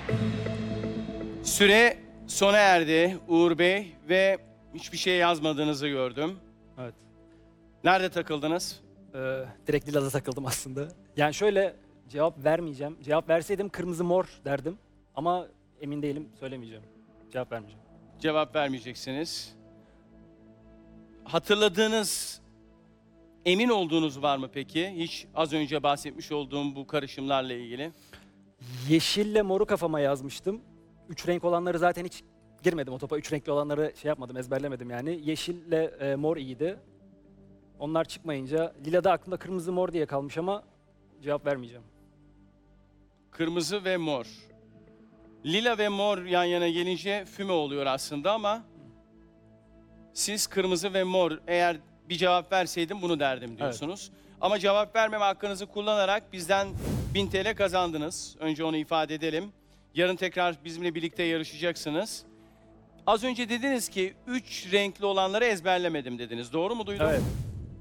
Süre sona erdi Uğur Bey ve hiçbir şey yazmadığınızı gördüm. Evet. Nerede takıldınız? Direkt Lila'da takıldım aslında. Yani şöyle cevap vermeyeceğim. Cevap verseydim kırmızı mor derdim. Ama emin değilim, söylemeyeceğim. Cevap vermeyeceğim. Cevap vermeyeceksiniz. Hatırladığınız, emin olduğunuz var mı peki? Hiç az önce bahsetmiş olduğum bu karışımlarla ilgili. Yeşille moru kafama yazmıştım. Üç renk olanları zaten hiç girmedim o topa. Üç renkli olanları şey yapmadım, ezberlemedim yani. Yeşille mor iyiydi. Onlar çıkmayınca Lila'da aklımda kırmızı mor diye kalmış ama cevap vermeyeceğim. Kırmızı ve mor. Lila ve mor yan yana gelince füme oluyor aslında ama siz kırmızı ve mor, eğer bir cevap verseydim bunu derdim diyorsunuz. Ama cevap vermeme hakkınızı kullanarak bizden 1000 TL kazandınız. Önce onu ifade edelim. Yarın tekrar bizimle birlikte yarışacaksınız. Az önce dediniz ki 3 renkli olanları ezberlemedim dediniz. Doğru mu duydum? Evet.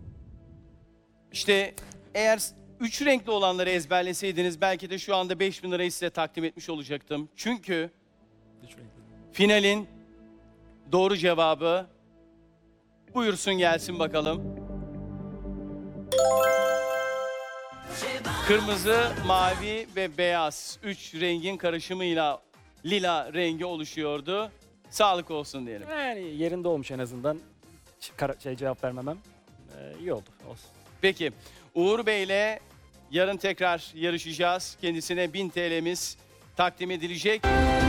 İşte eğer 3 renkli olanları ezberleseydiniz belki de şu anda 5000 lirayı size takdim etmiş olacaktım. Çünkü Üç renkli. finalin doğru cevabı buyursun gelsin bakalım. Kırmızı, mavi ve beyaz 3 rengin karışımıyla lila rengi oluşuyordu. Sağlık olsun diyelim. Yani yerinde olmuş en azından. Cevap vermemem. İyi oldu. Olsun. Peki Uğur Bey'le yarın tekrar yarışacağız. Kendisine 1000 TL'miz takdim edilecek.